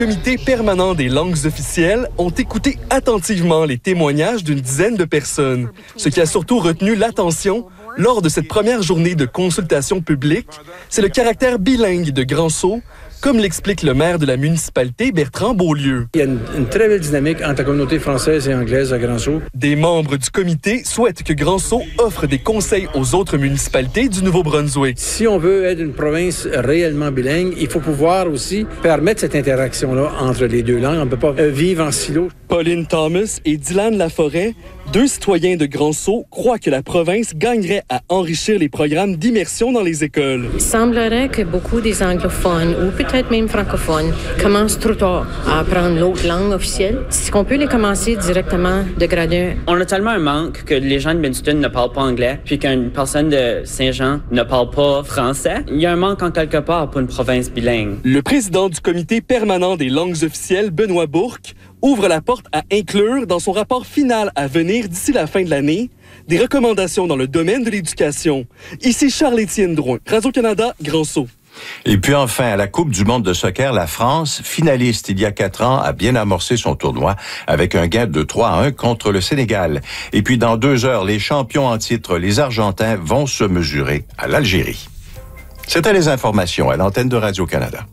Le comité permanent des langues officielles ont écouté attentivement les témoignages d'une dizaine de personnes. Ce qui a surtout retenu l'attention lors de cette première journée de consultation publique, c'est le caractère bilingue de Grand-Sault, comme l'explique le maire de la municipalité, Bertrand Beaulieu. Il y a une très belle dynamique entre la communauté française et anglaise à Grand-Sault. Des membres du comité souhaitent que Grand-Sault offre des conseils aux autres municipalités du Nouveau-Brunswick. Si on veut être une province réellement bilingue, il faut pouvoir aussi permettre cette interaction-là entre les deux langues. On ne peut pas vivre en silo. Pauline Thomas et Dylan Laforêt, deux citoyens de Grand-Sault, croient que la province gagnerait à enrichir les programmes d'immersion dans les écoles. Il semblerait que beaucoup des anglophones, ou peut-être même francophones, commencent trop tard à apprendre l'autre langue officielle. Est-ce qu'on peut les commencer directement de grade 1? On a tellement un manque que les gens de Binston ne parlent pas anglais, puis qu'une personne de Saint-Jean ne parle pas français. Il y a un manque en quelque part pour une province bilingue. Le président du comité permanent des langues officielles, Benoît Bourque, ouvre la porte à inclure dans son rapport final à venir d'ici la fin de l'année des recommandations dans le domaine de l'éducation. Ici Charles-Étienne Drouin, Radio-Canada, Grand-Sault. Et puis enfin, à la Coupe du monde de soccer, la France, finaliste il y a 4 ans, a bien amorcé son tournoi avec un gain de 3-1 contre le Sénégal. Et puis dans 2 heures, les champions en titre, les Argentins, vont se mesurer à l'Algérie. C'était les informations à l'antenne de Radio-Canada.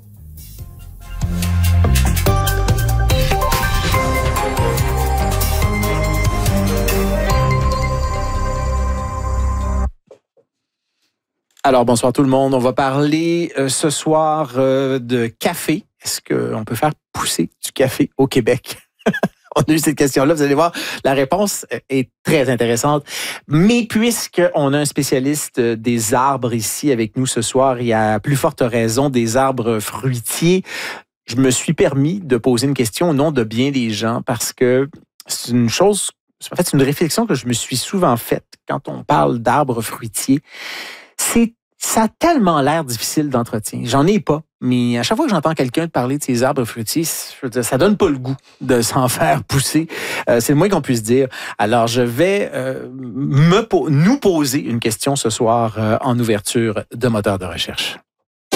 Alors, bonsoir tout le monde. On va parler ce soir de café. Est-ce qu'on peut faire pousser du café au Québec? On a eu cette question-là. Vous allez voir, la réponse est très intéressante. Mais puisqu'on a un spécialiste des arbres ici avec nous ce soir, il y a plus forte raison des arbres fruitiers, je me suis permis de poser une question au nom de bien des gens parce que c'est une chose, en fait, c'est une réflexion que je me suis souvent faite quand on parle d'arbres fruitiers. Ça a tellement l'air difficile d'entretien. J'en ai pas, mais à chaque fois que j'entends quelqu'un parler de ces arbres fruitiers, je veux dire, ça donne pas le goût de s'en faire pousser. C'est le moins qu'on puisse dire. Alors, je vais nous poser une question ce soir en ouverture de moteur de recherche.